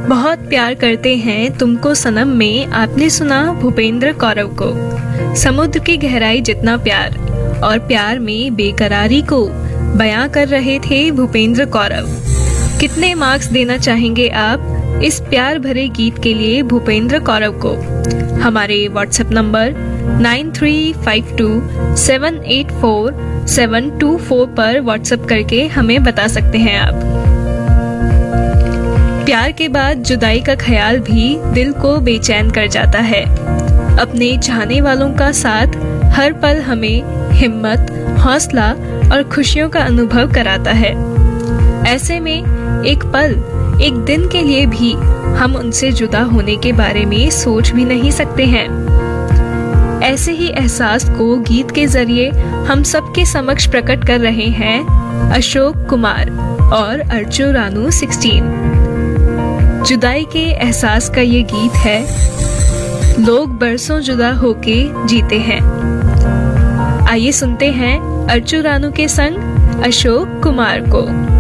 बहुत प्यार करते हैं तुमको सनम में आपने सुना भूपेंद्र कौरव को। समुद्र की गहराई जितना प्यार और प्यार में बेकरारी को बयां कर रहे थे भूपेंद्र कौरव। कितने मार्क्स देना चाहेंगे आप इस प्यार भरे गीत के लिए भूपेंद्र कौरव को? हमारे व्हाट्सएप नंबर 9352784724 पर व्हाट्सएप करके हमें बता सकते हैं आप। प्यार के बाद जुदाई का ख्याल भी दिल को बेचैन कर जाता है। अपने चाहने वालों का साथ हर पल हमें हिम्मत, हौसला और खुशियों का अनुभव कराता है। ऐसे में एक पल, एक दिन के लिए भी हम उनसे जुदा होने के बारे में सोच भी नहीं सकते हैं। ऐसे ही एहसास को गीत के जरिए हम सबके समक्ष प्रकट कर रहे हैं अशोक कुमार और अर्चू रानू 16। जुदाई के एहसास का ये गीत है, लोग बरसों जुदा होके जीते हैं। आइए सुनते हैं अर्चू रानू के संग अशोक कुमार को।